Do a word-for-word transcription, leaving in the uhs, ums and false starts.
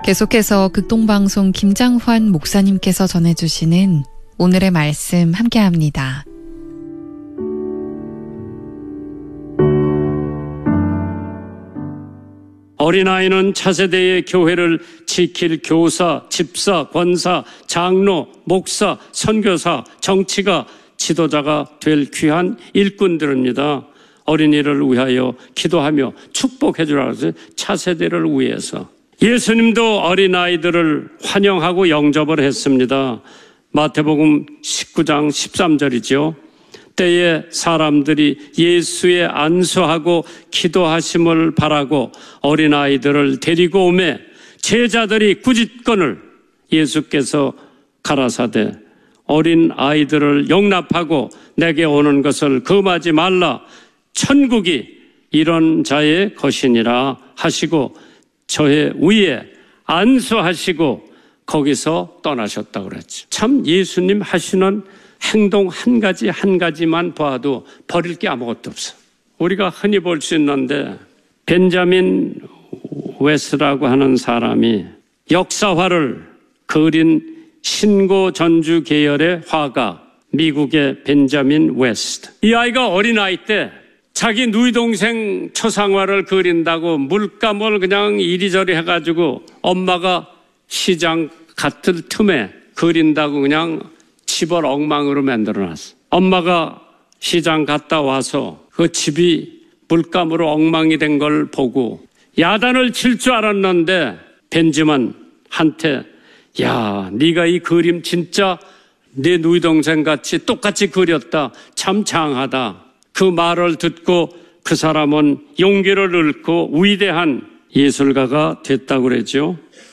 계속해서 극동방송 김장환 목사님께서 전해주시는 오늘의 말씀 함께합니다. 어린아이는 차세대의 교회를 지킬 교사, 집사, 권사, 장로, 목사, 선교사, 정치가, 지도자가 될 귀한 일꾼들입니다. 어린이를 위하여 기도하며 축복해 주라고 해서 차세대를 위해서. 예수님도 어린아이들을 환영하고 영접을 했습니다. 마태복음 십구 장 십삼 절이죠. 때에 사람들이 예수의 안수하고 기도하심을 바라고 어린아이들을 데리고 오매 제자들이 꾸짖건을 예수께서 가라사대 어린아이들을 용납하고 내게 오는 것을 금하지 말라. 천국이 이런 자의 것이니라 하시고 저의 위에 안수하시고 거기서 떠나셨다고 그랬죠. 참 예수님 하시는 행동 한 가지 한 가지만 봐도 버릴 게 아무것도 없어. 우리가 흔히 볼 수 있는데 벤자민 웨스라고 하는 사람이 역사화를 그린 신고 전주 계열의 화가 미국의 벤자민 웨스트. 이 아이가 어린아이 때 자기 누이 동생 초상화를 그린다고 물감을 그냥 이리저리 해가지고 엄마가 시장 같은 틈에 그린다고 그냥 집을 엉망으로 만들어놨어. 엄마가 시장 갔다 와서 그 집이 물감으로 엉망이 된 걸 보고 야단을 칠 줄 알았는데 벤지만한테 야, 네가 이 그림 진짜 내 누이 동생 같이 똑같이 그렸다. 참 장하다. 그 말을 듣고 그 사람은 용기를 잃고 위대한 예술가가 됐다고 그랬죠.